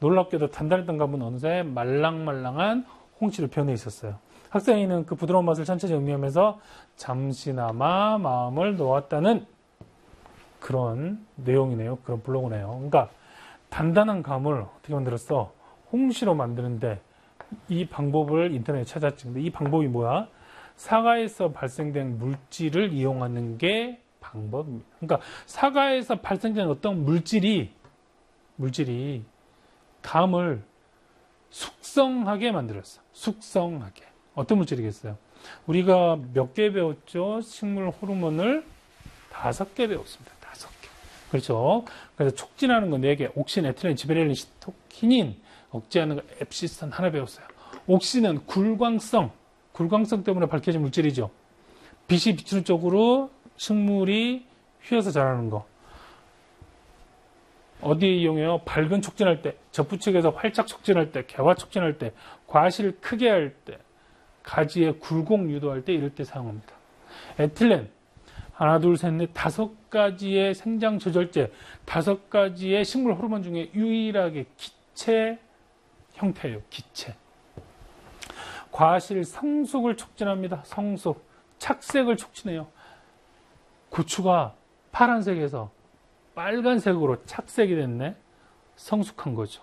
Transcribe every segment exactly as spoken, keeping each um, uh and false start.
놀랍게도 단단했던 감은 어느새 말랑말랑한 홍시로 변해 있었어요. 학생이는 그 부드러운 맛을 천천히 음미하면서 잠시나마 마음을 놓았다는 그런 내용이네요. 그런 블로그네요. 그러니까 단단한 감을 어떻게 만들었어? 홍시로 만드는데 이 방법을 인터넷에 찾았지. 근데 이 방법이 뭐야? 사과에서 발생된 물질을 이용하는 게 방법입니다. 그러니까 사과에서 발생된 어떤 물질이 물질이 감을 숙성하게 만들었어. 숙성하게. 어떤 물질이겠어요? 우리가 몇 개 배웠죠? 식물 호르몬을 다섯 개 배웠습니다. 다섯 개. 그렇죠? 그래서 촉진하는 거 네 개. 옥신, 에틸렌, 지베렐린, 시토키닌, 억제하는 거 앱시스탄 하나 배웠어요. 옥신은 굴광성, 굴광성 때문에 밝혀진 물질이죠. 빛이 비추는 쪽으로 식물이 휘어서 자라는 거. 어디에 이용해요? 밝은 촉진할 때, 접붙이기에서 활짝 촉진할 때, 개화 촉진할 때, 과실을 크게 할 때, 가지의 굴곡 유도할 때 이럴 때 사용합니다. 에틸렌, 하나, 둘, 셋, 넷, 다섯 가지의 생장 조절제, 다섯 가지의 식물 호르몬 중에 유일하게 기체 형태예요. 기체. 과실 성숙을 촉진합니다. 성숙. 착색을 촉진해요. 고추가 파란색에서 빨간색으로 착색이 됐네. 성숙한 거죠.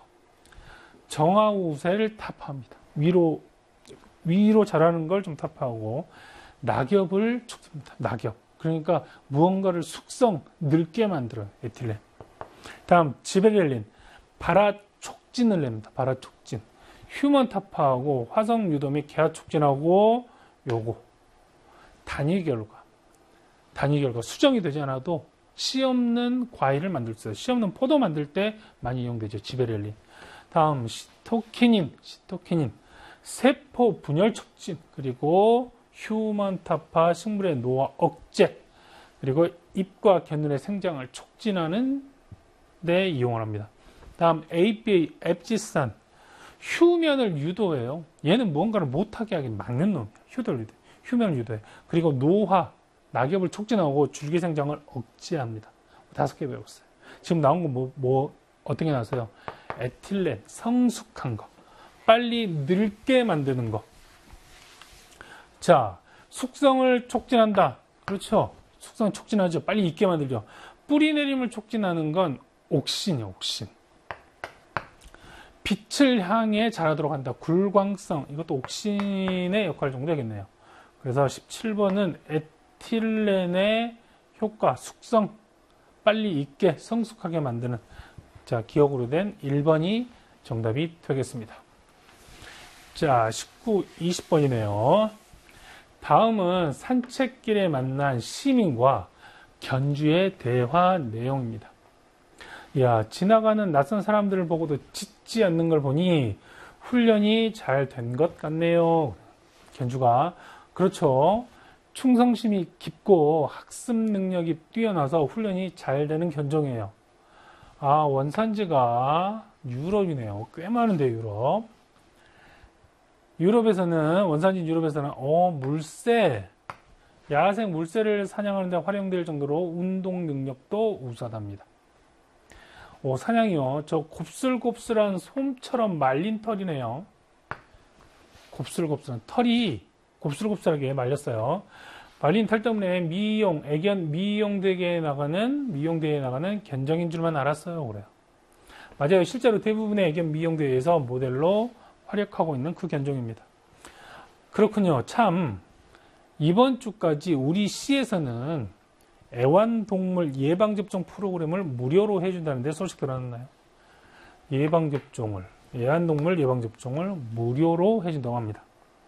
정화우세를 타파합니다. 위로 위로 자라는 걸 좀 타파하고 낙엽을 촉진합니다. 낙엽. 그러니까 무언가를 숙성, 늙게 만들어요. 에틸렌. 다음 지베렐린. 발화 촉진을 냅니다. 발화 촉진. 휴먼 타파하고 화성 유도 및 개화 촉진하고 요거 단위 결과. 단위 결과 수정이 되지 않아도 씨 없는 과일을 만들 수 있어요. 씨 없는 포도 만들 때 많이 이용되죠. 지베렐린. 다음 시토키닌, 시토키닌. 세포 분열 촉진, 그리고 휴먼 타파 식물의 노화 억제, 그리고 잎과 곁눈의 생장을 촉진하는 데 이용을 합니다. 다음 에이피에이, 앱지산. 휴면을 유도해요. 얘는 무언가를 못하게 하기 막는 놈이에요. 휴도를 유도해. 휴면을 유도해. 그리고 노화, 낙엽을 촉진하고 줄기 생장을 억제합니다. 다섯 개 배웠어요. 지금 나온 건 뭐, 뭐, 어떤 게 나왔어요? 에틸렌, 성숙한 거. 빨리 늙게 만드는 거. 자, 숙성을 촉진한다. 그렇죠? 숙성 촉진하죠. 빨리 익게 만들죠. 뿌리 내림을 촉진하는 건 옥신이요, 옥신. 빛을 향해 자라도록 한다. 굴광성. 이것도 옥신의 역할 정도 되겠네요. 그래서 십칠 번은 에틸렌의 효과, 숙성, 빨리 익게, 성숙하게 만드는. 자, 기억으로 된 일 번이 정답이 되겠습니다. 자, 십구, 이십 번이네요. 다음은 산책길에 만난 시민과 견주의 대화 내용입니다. 야, 지나가는 낯선 사람들을 보고도 짖지 않는 걸 보니 훈련이 잘 된 것 같네요. 견주가. 그렇죠. 충성심이 깊고 학습 능력이 뛰어나서 훈련이 잘 되는 견종이에요. 아, 원산지가 유럽이네요. 꽤 많은데, 유럽. 유럽에서는, 원산지 유럽에서는, 어, 물새, 야생 물새를 사냥하는데 활용될 정도로 운동 능력도 우수하답니다. 오, 사냥이요. 저 곱슬곱슬한 솜처럼 말린 털이네요. 곱슬곱슬한 털이 곱슬곱슬하게 말렸어요. 말린 털 때문에 미용, 애견, 미용대회에 나가는, 미용대회에 나가는 견종인 줄만 알았어요. 그래요. 맞아요. 실제로 대부분의 애견 미용대회에서 모델로 활약하고 있는 그 견종입니다. 그렇군요. 참, 이번 주까지 우리 시에서는 애완동물 예방접종 프로그램을 무료로 해준다는데 소식 들었나요? 예방접종을, 애완동물 예방접종을 무료로 해준다고 합니다.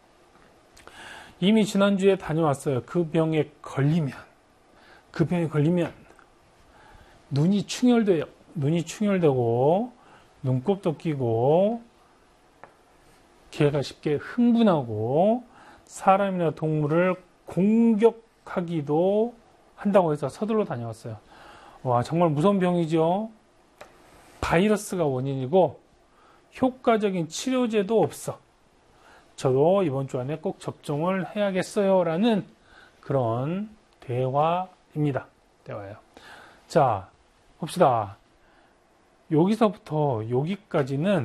이미 지난주에 다녀왔어요. 그 병에 걸리면, 그 병에 걸리면 눈이 충혈돼요. 눈이 충혈되고 눈곱도 끼고 개가 쉽게 흥분하고 사람이나 동물을 공격하기도 한다고 해서 서둘러 다녀왔어요. 와, 정말 무서운 병이죠. 바이러스가 원인이고 효과적인 치료제도 없어. 저도 이번 주 안에 꼭 접종을 해야겠어요. 라는 그런 대화입니다. 대화예요. 자, 봅시다. 여기서부터 여기까지는